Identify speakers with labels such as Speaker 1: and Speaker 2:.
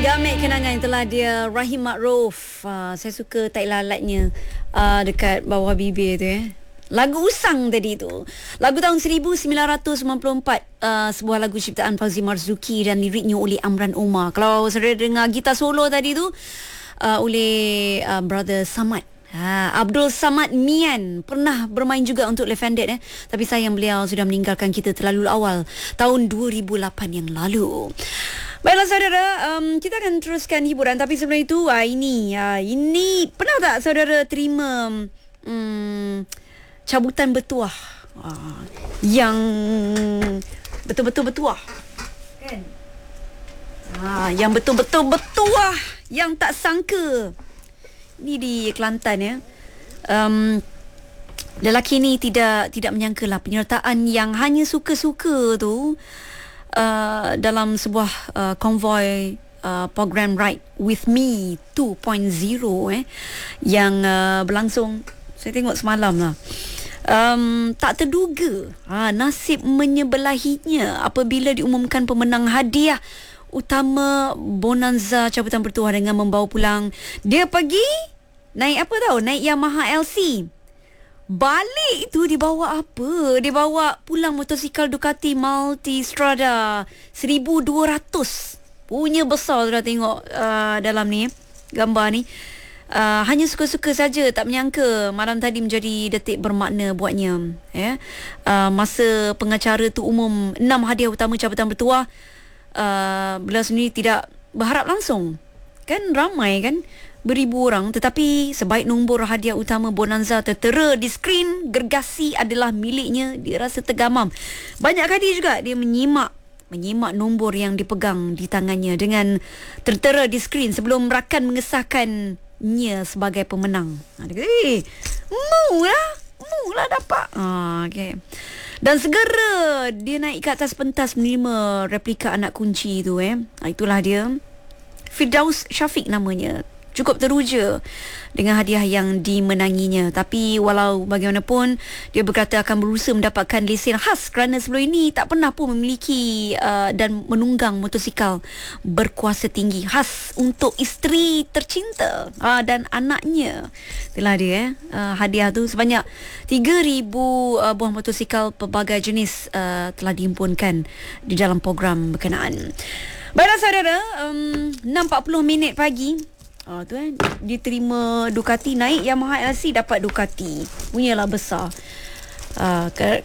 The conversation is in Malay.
Speaker 1: Ambil kenangan yang telah dia Rahim Makruf. Saya suka taik lalatnya dekat bawah bibir tu Lagu Usang tadi tu. Lagu tahun 1994, sebuah lagu ciptaan Fauzi Marzuki dan liriknya oleh Amran Omar. Kalau saudara dengar gitar solo tadi tu oleh Brother Samad. Abdul Samad Mian pernah bermain juga untuk Left Handed tapi sayang beliau sudah meninggalkan kita terlalu awal tahun 2008 yang lalu. Baiklah saudara, kita akan teruskan hiburan tapi sebelum itu ini pernah tak saudara terima cabutan bertuah yang betul-betul bertuah kan? Yang betul-betul bertuah yang tak sangka. Ini di Kelantan lelaki ni tidak menyangkalah penyertaan yang hanya suka-suka tu dalam sebuah konvoi program Ride With Me 2.0 yang berlangsung, saya tengok semalam lah. Tak terduga nasib menyebelahinya apabila diumumkan pemenang hadiah utama Bonanza cabutan bertuah dengan membawa pulang, dia pergi naik apa tahu, naik Yamaha LC. Balik tu dibawa apa? Dia bawa pulang motosikal Ducati Multistrada 1200. Punya besar, sudah tengok dalam ni gambar ni. Hanya suka-suka saja, tak menyangka malam tadi menjadi detik bermakna buatnya. Masa pengacara tu umum 6 hadiah utama cabutan bertuah, beliau sendiri tidak berharap langsung. Kan ramai kan, beribu orang, tetapi sebaik nombor hadiah utama Bonanza tertera di skrin, gergasi adalah miliknya. Dia rasa tergamam. Banyak kali juga dia menyimak nombor yang dipegang di tangannya dengan tertera di skrin sebelum rakan mengesahkannya sebagai pemenang. Dia kata, Mulah dapat. Okay. Dan segera dia naik ke atas pentas menerima replika anak kunci tu. Itulah dia, Firdaus Syafiq namanya. Cukup teruja dengan hadiah yang dimenanginya. Tapi walau bagaimanapun, dia berkata akan berusaha mendapatkan lesen khas kerana sebelum ini tak pernah pun memiliki dan menunggang motosikal berkuasa tinggi khas untuk isteri tercinta dan anaknya. Itulah dia hadiah tu sebanyak 3,000 buah motosikal pelbagai jenis telah dihimpunkan di dalam program berkenaan. Baiklah saudara, 6.40 pagi tu diterima Ducati, naik Yamaha LC dapat Ducati. Punyalah besar.